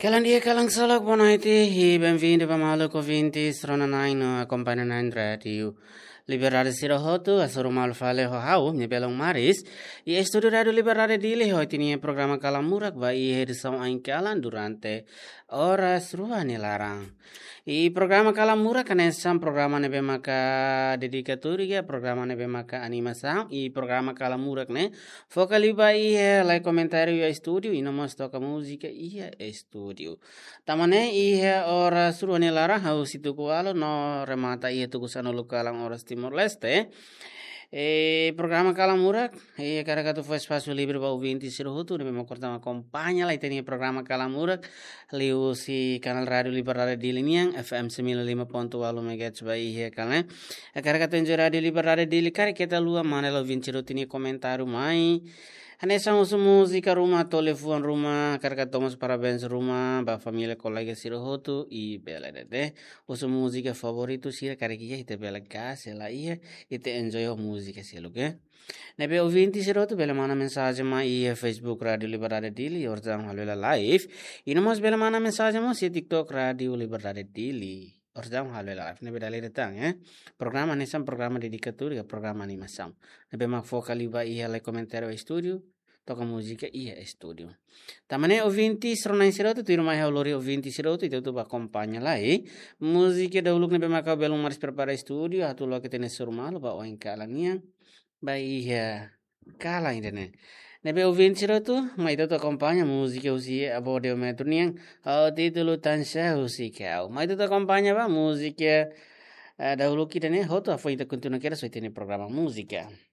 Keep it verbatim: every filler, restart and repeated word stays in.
Kailan dia kalang salak po noite e bem-vindo para malo ouvintes Rona nine no Acompanha nine Radio. Liberdade Sira Hoto, a Sorumal Fale Ho Hau, me belong Maris, e Estúdio Rádio Liberdade Dile Ho tinha programa Kalamurak vai edição em Kalan durante horas ruani larang. E programa Kalamurak kanesam programa nebe maka dedicatoria, programa nebe maka animação e programa Kalamurak ne focaliba e like comentário e estúdio e não toca música e estúdio. Tamane e horas ruani larang hau situ kualo no remata e tukusan lukalang horas Timor Leste. E programa Kalamurak e carregato foi espaço livre para ouvintes e roto, ne me cortama acompanha lá e tem programa Kalamurak liu si canal rádio Liberdade di Liniang F M sembilan puluh lima ponto dua MHz bai he kanal e carregato in radio Liberdade di Likari kita lua mana lo vinci rotini komentaru mai. Anessa usu música rumah telefone rumah carregato mas parabéns rumah ba família colega siro roto e bela dede usu música favorito sira carregia ite bela casa lá ia ite enjoy a música silo ke nebe ouvinte siro roto bela mana mensagem ma ia Facebook Radio Liberdade Dili orzang halula live e não mas bela mana mensagem ma si TikTok Radio Liberdade Dili Orzang halo live nebe dali datang eh programa nesam programa dedicatório ke programa animação nebe mak focaliba ia like comentário estúdio toca música e estúdio. Tamane ouvinte sronai siroto tu irmai haulori ouvinte siroto itu tu acompanha lá e música da uluk nebe mak belum maris prepara estúdio atu lo que tene surmal ba o enkalania ba ia kala indene nebe ouvinte siroto mai tu acompanha música usi abode o metruniang au título tansa usi kau mai tu acompanha ba música dahulu kita ne hoto foi ta continua kera so tene programa música